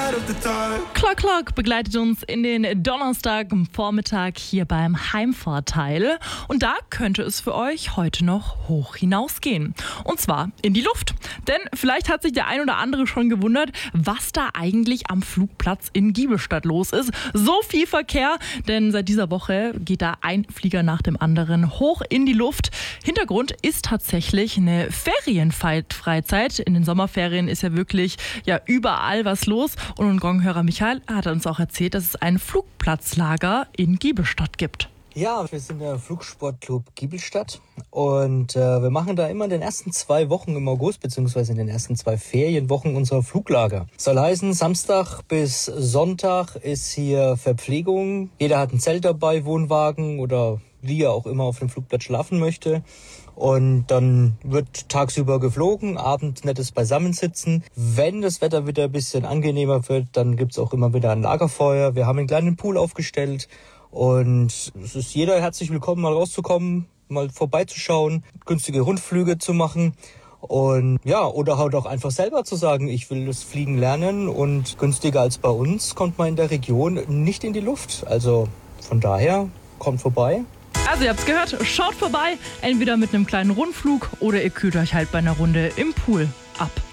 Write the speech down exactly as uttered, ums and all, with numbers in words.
Clock Clock begleitet uns in den Donnerstagvormittag hier beim Heimvorteil. Und da könnte es für euch heute noch hoch hinausgehen. Und zwar in die Luft. Denn vielleicht hat sich der ein oder andere schon gewundert, was da eigentlich am Flugplatz in Giebelstadt los ist. So viel Verkehr, denn seit dieser Woche geht da ein Flieger nach dem anderen hoch in die Luft. Hintergrund ist tatsächlich eine Ferienfreizeit. In den Sommerferien ist ja wirklich ja überall was los. Und Gonghörer Michael hat uns auch erzählt, dass es ein Flugplatzlager in Giebelstadt gibt. Ja, wir sind der Flugsportclub Giebelstadt und äh, wir machen da immer in den ersten zwei Wochen im August beziehungsweise in den ersten zwei Ferienwochen unser Fluglager. Soll heißen, Samstag bis Sonntag ist hier Verpflegung. Jeder hat ein Zelt dabei, Wohnwagen oder wie er auch immer auf dem Flugplatz schlafen möchte. Und dann wird tagsüber geflogen, abends nettes Beisammensitzen. Wenn das Wetter wieder ein bisschen angenehmer wird, dann gibt's auch immer wieder ein Lagerfeuer. Wir haben einen kleinen Pool aufgestellt. Und es ist jeder herzlich willkommen, mal rauszukommen, mal vorbeizuschauen, günstige Rundflüge zu machen. Und ja, oder halt auch einfach selber zu sagen, ich will das Fliegen lernen. Und günstiger als bei uns kommt man in der Region nicht in die Luft. Also von daher, kommt vorbei. Also ihr habt's gehört, schaut vorbei, entweder mit einem kleinen Rundflug oder ihr kühlt euch halt bei einer Runde im Pool ab.